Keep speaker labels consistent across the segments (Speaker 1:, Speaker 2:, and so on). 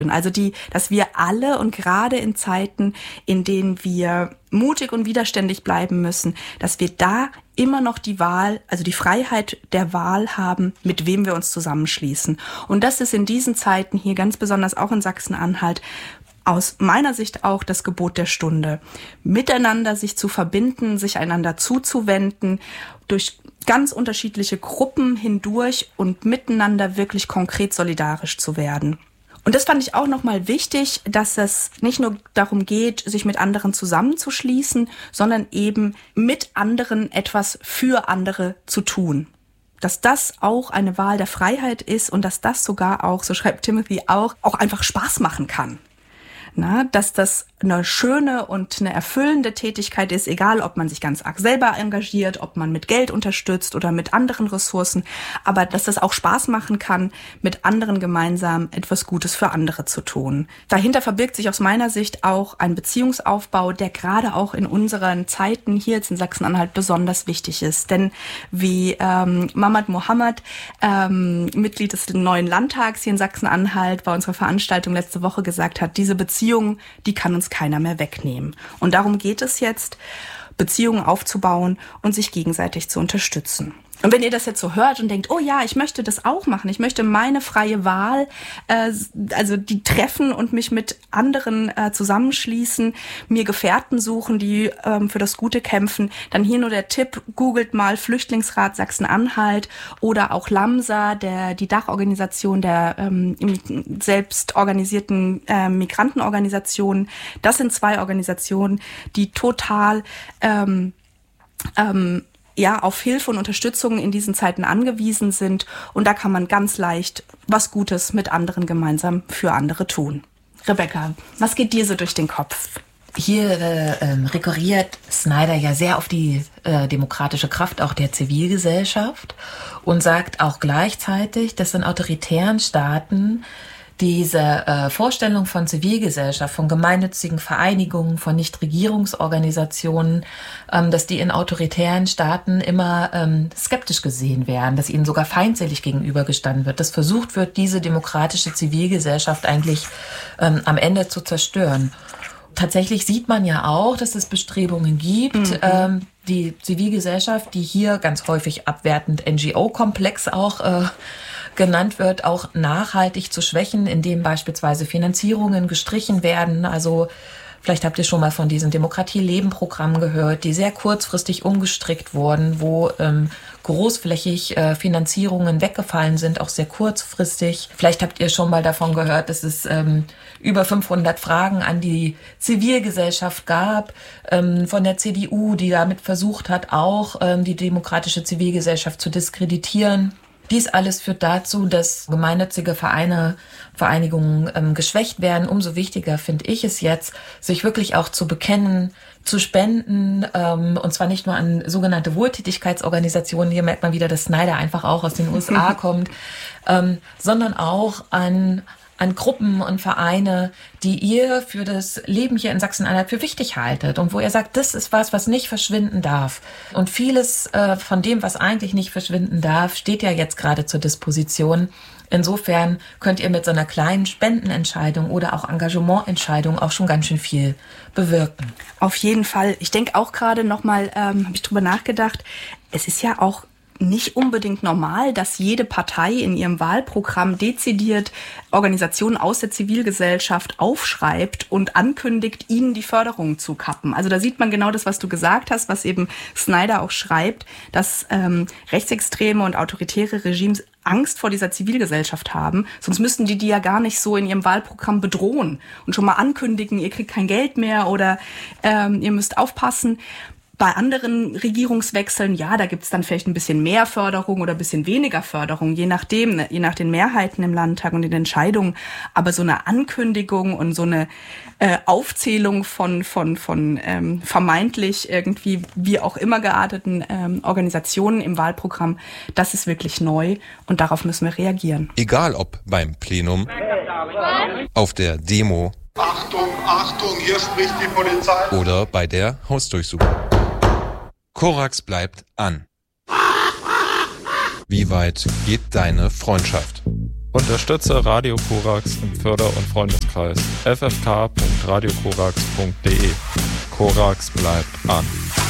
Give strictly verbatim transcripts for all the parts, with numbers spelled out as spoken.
Speaker 1: Also die, dass wir alle und gerade in Zeiten, in denen wir mutig und widerständig bleiben müssen, dass wir da immer noch die Wahl, also die Freiheit der Wahl haben, mit wem wir uns zusammenschließen. Und das ist in diesen Zeiten hier ganz besonders auch in Sachsen-Anhalt aus meiner Sicht auch das Gebot der Stunde. Miteinander sich zu verbinden, sich einander zuzuwenden, durch ganz unterschiedliche Gruppen hindurch und miteinander wirklich konkret solidarisch zu werden. Und das fand ich auch nochmal wichtig, dass es nicht nur darum geht, sich mit anderen zusammenzuschließen, sondern eben mit anderen etwas für andere zu tun. Dass das auch eine Wahl der Freiheit ist und dass das sogar auch, so schreibt Timothy auch, auch einfach Spaß machen kann. Na, dass das eine schöne und eine erfüllende Tätigkeit ist, egal ob man sich ganz arg selber engagiert, ob man mit Geld unterstützt oder mit anderen Ressourcen, aber dass das auch Spaß machen kann, mit anderen gemeinsam etwas Gutes für andere zu tun. Dahinter verbirgt sich aus meiner Sicht auch ein Beziehungsaufbau, der gerade auch in unseren Zeiten hier jetzt in Sachsen-Anhalt besonders wichtig ist. Denn wie ähm, Mahmad Mohammed, ähm, Mitglied des neuen Landtags hier in Sachsen-Anhalt, bei unserer Veranstaltung letzte Woche gesagt hat, diese Beziehung, die kann uns keiner mehr wegnehmen. Und darum geht es jetzt, Beziehungen aufzubauen und sich gegenseitig zu unterstützen. Und wenn ihr das jetzt so hört und denkt, oh ja, ich möchte das auch machen, ich möchte meine freie Wahl, äh, also die treffen und mich mit anderen äh, zusammenschließen, mir Gefährten suchen, die ähm, für das Gute kämpfen, dann hier nur der Tipp, googelt mal Flüchtlingsrat Sachsen-Anhalt oder auch LAMSA, der, die Dachorganisation der ähm, selbst organisierten äh, Migrantenorganisationen. Das sind zwei Organisationen, die total ähm, ähm, ja, auf Hilfe und Unterstützung in diesen Zeiten angewiesen sind. Und da kann man ganz leicht was Gutes mit anderen gemeinsam für andere tun. Rebecca, was geht dir so durch den Kopf?
Speaker 2: Hier äh, ähm, rekurriert Snyder ja sehr auf die äh, demokratische Kraft auch der Zivilgesellschaft und sagt auch gleichzeitig, dass in autoritären Staaten diese äh, Vorstellung von Zivilgesellschaft, von gemeinnützigen Vereinigungen, von Nichtregierungsorganisationen, ähm, dass die in autoritären Staaten immer ähm, skeptisch gesehen werden, dass ihnen sogar feindselig gegenübergestanden wird, dass versucht wird, diese demokratische Zivilgesellschaft eigentlich ähm, am Ende zu zerstören. Tatsächlich sieht man ja auch, dass es Bestrebungen gibt, mhm. ähm, die Zivilgesellschaft, die hier ganz häufig abwertend N G O-Komplex auch äh, genannt wird, auch nachhaltig zu schwächen, indem beispielsweise Finanzierungen gestrichen werden. Also vielleicht habt ihr schon mal von diesen Demokratie-Leben-Programmen gehört, die sehr kurzfristig umgestrickt wurden, wo ähm, großflächig äh, Finanzierungen weggefallen sind, auch sehr kurzfristig. Vielleicht habt ihr schon mal davon gehört, dass es ähm, über fünfhundert Fragen an die Zivilgesellschaft gab, ähm, von der C D U, die damit versucht hat, auch ähm, die demokratische Zivilgesellschaft zu diskreditieren. Dies alles führt dazu, dass gemeinnützige Vereine, Vereinigungen ähm, geschwächt werden. Umso wichtiger finde ich es jetzt, sich wirklich auch zu bekennen, zu spenden, ähm, und zwar nicht nur an sogenannte Wohltätigkeitsorganisationen, hier merkt man wieder, dass Snyder einfach auch aus den U S A kommt, ähm, sondern auch an an Gruppen und Vereine, die ihr für das Leben hier in Sachsen-Anhalt für wichtig haltet und wo ihr sagt, das ist was, was nicht verschwinden darf. Und vieles äh, von dem, was eigentlich nicht verschwinden darf, steht ja jetzt gerade zur Disposition. Insofern könnt ihr mit so einer kleinen Spendenentscheidung oder auch Engagemententscheidung auch schon ganz schön viel bewirken.
Speaker 1: Auf jeden Fall. Ich denke auch gerade nochmal, ähm, habe ich drüber nachgedacht, es ist ja auch nicht unbedingt normal, dass jede Partei in ihrem Wahlprogramm dezidiert Organisationen aus der Zivilgesellschaft aufschreibt und ankündigt, ihnen die Förderung zu kappen. Also da sieht man genau das, was du gesagt hast, was eben Snyder auch schreibt, dass ähm, rechtsextreme und autoritäre Regimes Angst vor dieser Zivilgesellschaft haben. Sonst müssten die die ja gar nicht so in ihrem Wahlprogramm bedrohen und schon mal ankündigen, ihr kriegt kein Geld mehr oder ähm, ihr müsst aufpassen. Bei anderen Regierungswechseln, ja, da gibt's dann vielleicht ein bisschen mehr Förderung oder ein bisschen weniger Förderung, je nachdem, je nach den Mehrheiten im Landtag und den Entscheidungen. Aber so eine Ankündigung und so eine äh, Aufzählung von von von ähm, vermeintlich irgendwie wie auch immer gearteten ähm, Organisationen im Wahlprogramm, das ist wirklich neu und darauf müssen wir reagieren.
Speaker 3: Egal ob beim Plenum, auf der Demo,
Speaker 4: Achtung, Achtung, hier spricht die Polizei,
Speaker 3: oder bei der Hausdurchsuchung. Korax bleibt an. Wie weit geht deine Freundschaft? Unterstütze Radio Korax im Förder- und Freundeskreis f f k punkt radio korax punkt d e. Korax bleibt an.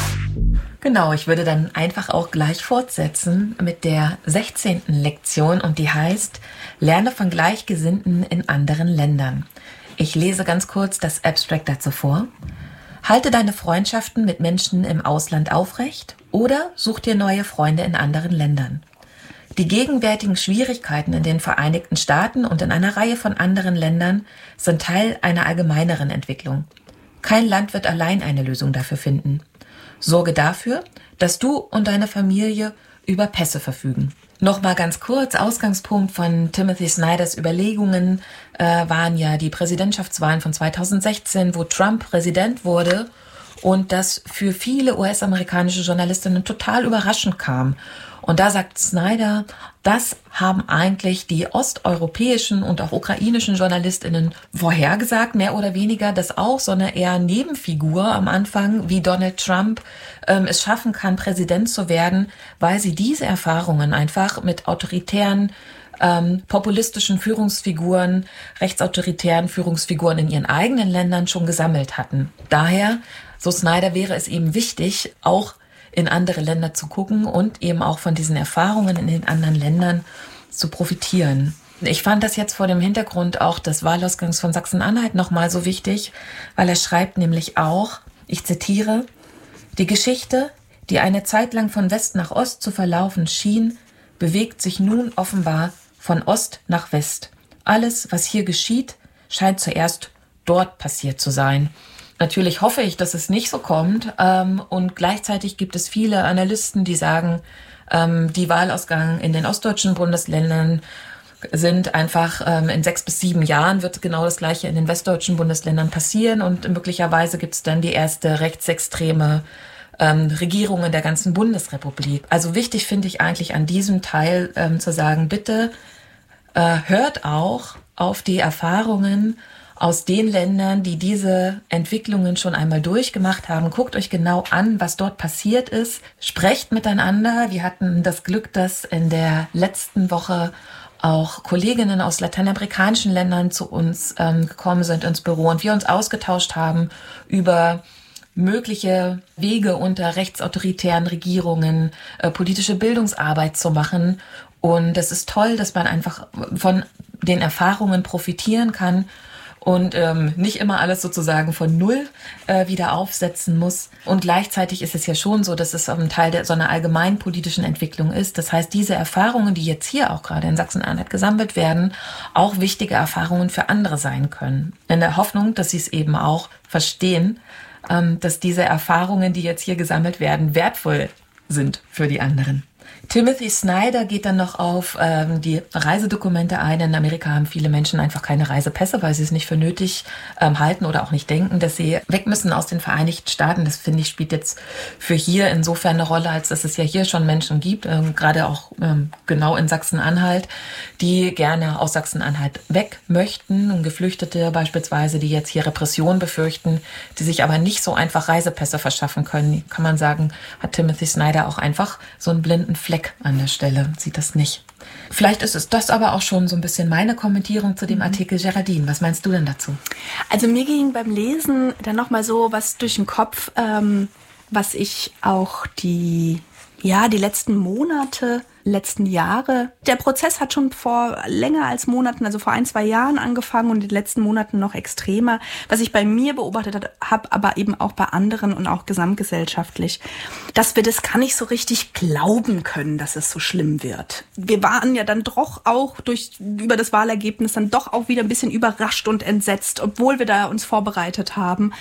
Speaker 2: Genau, ich würde dann einfach auch gleich fortsetzen mit der sechzehnten Lektion und die heißt, lerne von Gleichgesinnten in anderen Ländern. Ich lese ganz kurz das Abstract dazu vor. Halte deine Freundschaften mit Menschen im Ausland aufrecht oder such dir neue Freunde in anderen Ländern. Die gegenwärtigen Schwierigkeiten in den Vereinigten Staaten und in einer Reihe von anderen Ländern sind Teil einer allgemeineren Entwicklung. Kein Land wird allein eine Lösung dafür finden. Sorge dafür, dass du und deine Familie über Pässe verfügen. Nochmal ganz kurz, Ausgangspunkt von Timothy Snyders Überlegungen äh, waren ja die Präsidentschaftswahlen von zweitausendsechzehn, wo Trump Präsident wurde und das für viele U S-amerikanische Journalistinnen total überraschend kam. Und da sagt Snyder, das haben eigentlich die osteuropäischen und auch ukrainischen JournalistInnen vorhergesagt, mehr oder weniger, dass auch so eine eher Nebenfigur am Anfang wie Donald Trump ähm, es schaffen kann, Präsident zu werden, weil sie diese Erfahrungen einfach mit autoritären, ähm, populistischen Führungsfiguren, rechtsautoritären Führungsfiguren in ihren eigenen Ländern schon gesammelt hatten. Daher, so Snyder, wäre es eben wichtig, auch in andere Länder zu gucken und eben auch von diesen Erfahrungen in den anderen Ländern zu profitieren. Ich fand das jetzt vor dem Hintergrund auch des Wahlausgangs von Sachsen-Anhalt nochmal so wichtig, weil er schreibt nämlich auch, ich zitiere, die Geschichte, die eine Zeit lang von West nach Ost zu verlaufen schien, bewegt sich nun offenbar von Ost nach West. Alles, was hier geschieht, scheint zuerst dort passiert zu sein. Natürlich hoffe ich, dass es nicht so kommt. Ähm, und gleichzeitig gibt es viele Analysten, die sagen, ähm, die Wahlausgang in den ostdeutschen Bundesländern sind einfach ähm, in sechs bis sieben Jahren wird genau das Gleiche in den westdeutschen Bundesländern passieren und möglicherweise gibt es dann die erste rechtsextreme ähm, Regierung in der ganzen Bundesrepublik. Also wichtig finde ich eigentlich an diesem Teil ähm, zu sagen, bitte äh, hört auch auf die Erfahrungen aus den Ländern, die diese Entwicklungen schon einmal durchgemacht haben. Guckt euch genau an, was dort passiert ist. Sprecht miteinander. Wir hatten das Glück, dass in der letzten Woche auch Kolleginnen aus lateinamerikanischen Ländern zu uns ähm, gekommen sind ins Büro und wir uns ausgetauscht haben über mögliche Wege unter rechtsautoritären Regierungen, äh, politische Bildungsarbeit zu machen. Und es ist toll, dass man einfach von den Erfahrungen profitieren kann und ähm, nicht immer alles sozusagen von Null äh, wieder aufsetzen muss. Und gleichzeitig ist es ja schon so, dass es ein Teil der so einer allgemeinen politischen Entwicklung ist. Das heißt, diese Erfahrungen, die jetzt hier auch gerade in Sachsen-Anhalt gesammelt werden, auch wichtige Erfahrungen für andere sein können. In der Hoffnung, dass sie es eben auch verstehen, ähm, dass diese Erfahrungen, die jetzt hier gesammelt werden, wertvoll sind für die anderen. Timothy Snyder geht dann noch auf ähm, die Reisedokumente ein. In Amerika haben viele Menschen einfach keine Reisepässe, weil sie es nicht für nötig ähm, halten oder auch nicht denken, dass sie weg müssen aus den Vereinigten Staaten. Das, finde ich, spielt jetzt für hier insofern eine Rolle, als dass es ja hier schon Menschen gibt, ähm, gerade auch ähm, genau in Sachsen-Anhalt, die gerne aus Sachsen-Anhalt weg möchten. Und Geflüchtete beispielsweise, die jetzt hier Repression befürchten, die sich aber nicht so einfach Reisepässe verschaffen können. Kann man sagen, hat Timothy Snyder auch einfach so einen blinden Fleck an der Stelle, sieht das nicht. Vielleicht ist es das aber auch schon so ein bisschen meine Kommentierung zu dem mhm. Artikel. Geraldine, was meinst du denn dazu?
Speaker 1: Also mir ging beim Lesen dann nochmal so was durch den Kopf, ähm, was ich auch die, ja, die letzten Monate, letzten Jahre, der Prozess hat schon vor länger als Monaten, also vor ein, zwei Jahren angefangen und in den letzten Monaten noch extremer, was ich bei mir beobachtet habe, aber eben auch bei anderen und auch gesamtgesellschaftlich, dass wir das gar nicht so richtig glauben können, dass es so schlimm wird. Wir waren ja dann doch auch durch über das Wahlergebnis dann doch auch wieder ein bisschen überrascht und entsetzt, obwohl wir da uns vorbereitet haben.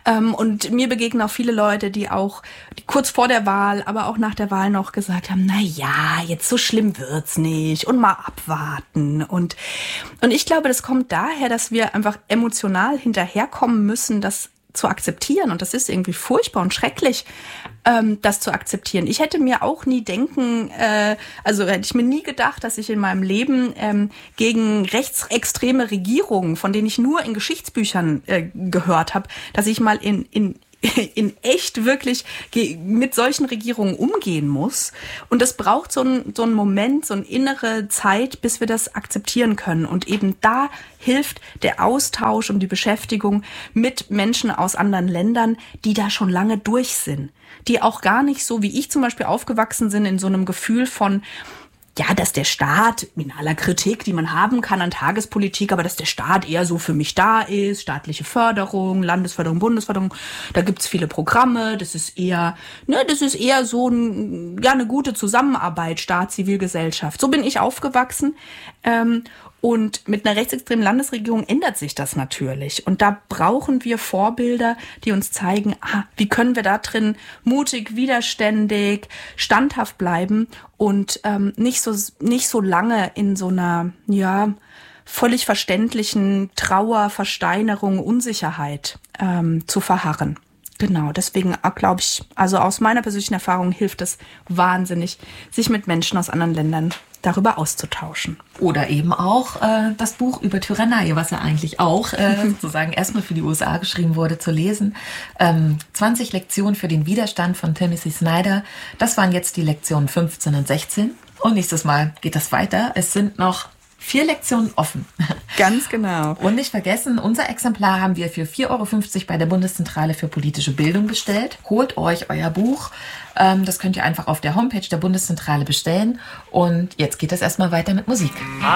Speaker 1: Und mir begegnen auch viele Leute, die auch die kurz vor der Wahl, aber auch nach der Wahl noch gesagt haben, na ja, jetzt so schlimm wird's nicht und mal abwarten. Und, und ich glaube, das kommt daher, dass wir einfach emotional hinterherkommen müssen, das zu akzeptieren. Und das ist irgendwie furchtbar und schrecklich, ähm, das zu akzeptieren. Ich hätte mir auch nie denken, äh, also hätte ich mir nie gedacht, dass ich in meinem Leben ähm, gegen rechtsextreme Regierungen, von denen ich nur in Geschichtsbüchern äh, gehört habe, dass ich mal in, in in echt wirklich mit solchen Regierungen umgehen muss. Und das braucht so einen, so einen Moment, so eine innere Zeit, bis wir das akzeptieren können. Und eben da hilft der Austausch und die Beschäftigung mit Menschen aus anderen Ländern, die da schon lange durch sind. Die auch gar nicht so, wie ich zum Beispiel aufgewachsen sind, in so einem Gefühl von, ja, dass der Staat, in aller Kritik, die man haben kann an Tagespolitik, aber dass der Staat eher so für mich da ist, staatliche Förderung, Landesförderung, Bundesförderung, da gibt's viele Programme, das ist eher, ne, das ist eher so ein, ja, eine gute Zusammenarbeit, Staat, Zivilgesellschaft. So bin ich aufgewachsen. Ähm, Und mit einer rechtsextremen Landesregierung ändert sich das natürlich. Und da brauchen wir Vorbilder, die uns zeigen, ah, wie können wir da drin mutig, widerständig, standhaft bleiben und ähm, nicht so nicht so lange in so einer, ja, völlig verständlichen Trauer, Versteinerung, Unsicherheit ähm, zu verharren. Genau, deswegen glaube ich, also aus meiner persönlichen Erfahrung hilft es wahnsinnig, sich mit Menschen aus anderen Ländern darüber auszutauschen.
Speaker 2: Oder eben auch äh, das Buch über Tyrannei, was ja eigentlich auch äh, sozusagen erstmal für die U S A geschrieben wurde, zu lesen. Ähm, zwanzig Lektionen für den Widerstand von Timothy Snyder. Das waren jetzt die Lektionen fünfzehn und sechzehn. Und nächstes Mal geht das weiter. Es sind noch vier Lektionen offen.
Speaker 1: Ganz genau.
Speaker 2: Und nicht vergessen, unser Exemplar haben wir für vier Euro fünfzig bei der Bundeszentrale für politische Bildung bestellt. Holt euch euer Buch. Das könnt ihr einfach auf der Homepage der Bundeszentrale bestellen. Und jetzt geht es erstmal weiter mit Musik.